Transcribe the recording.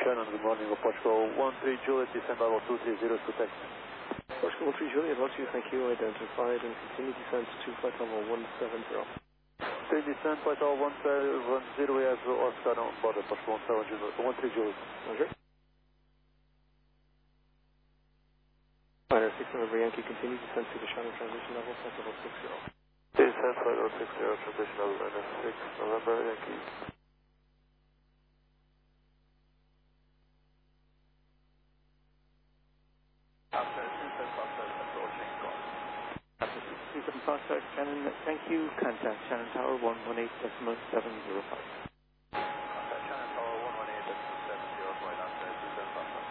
Shannon, good morning. Portugal 13 Juliet, descend level 230 to taxi. Portugal 13 Juliet, roger you, thank you. Identified and continue descent to flight level 170. Okay, descent, flight level 170, we have Oscar on board, Portugal 13 Juliet. Roger. Fighter 6 November Yankee, continue descent to the Shannon transition level, flight level 60. Descent, flight level 60, transition level NS6 November Yankee. After 37 Foxtrot, Shannon, thank you. Contact Shannon Tower 118.705.